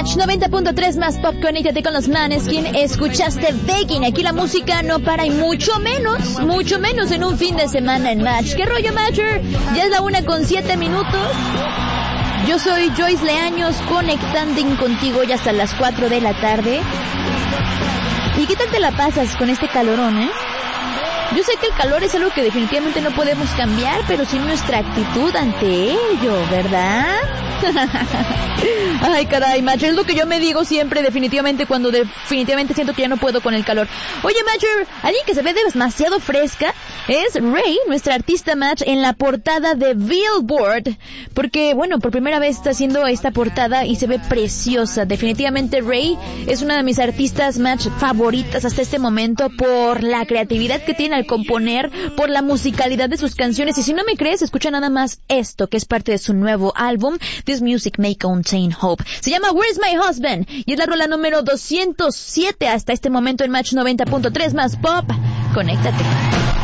Match 90.3 más pop, conéctate con los Maneskin. Escuchaste Begging, aquí la música no para y mucho menos en un fin de semana en Match. ¿Qué rollo, Matcher? Ya es la 1:07. Yo soy Joyce Leaños, conectando contigo ya hasta las 4 de la tarde. ¿Y qué tal te la pasas con este calorón, Yo sé que el calor es algo que definitivamente no podemos cambiar, pero sí nuestra actitud ante ello, ¿verdad? Ay, caray, Matcher, es lo que yo me digo siempre, definitivamente, cuando definitivamente siento que ya no puedo con el calor. Oye, Matcher, alguien que se ve demasiado fresca es Ray, nuestra artista Match, en la portada de Billboard, porque, bueno, por primera vez está haciendo esta portada y se ve preciosa. Definitivamente Ray es una de mis artistas Match favoritas hasta este momento por la creatividad que tiene al componer, por la musicalidad de sus canciones. Y si no me crees, escucha nada más esto, que es parte de su nuevo álbum, This Music May Contain Hope. Se llama Where's My Husband y es la rola número 207 hasta este momento en Match 90.3 más pop. Conéctate.